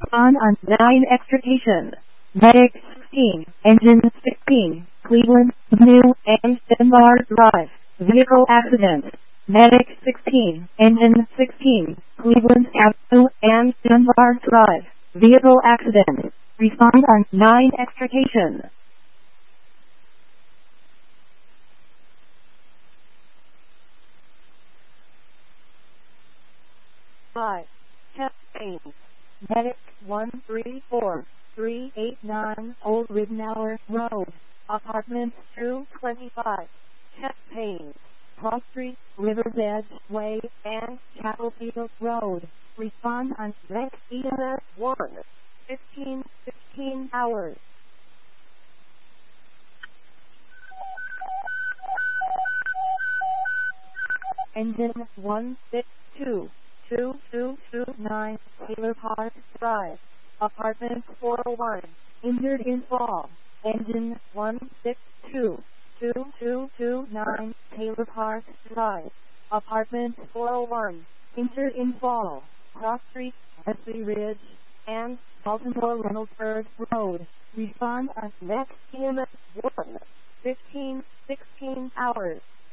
on 9 extrication. Medic 16, engine 16, Cleveland, New and Dunbar Drive, vehicle accident. Medic 16, engine 16, Cleveland Avenue and Dunbar Drive, vehicle accident. Respond on 9 extrication. 5. Chest pains. Medic 134-389 Old Ridenour Road, apartment 225. Chest pains. Hall Street, River's Edge Way, and Chapelfield Road. Respond on next EMS 1. 15 hours. Engine 162-2229 Taylor Park Drive, apartment 401, injured in fall. Engine 162-2229 Taylor Park Drive, apartment 401, injured in fall. Cross Street, Wesley Ridge, and Baltimore Reynoldsburg Road. Respond on next EMS 1. 16 hours.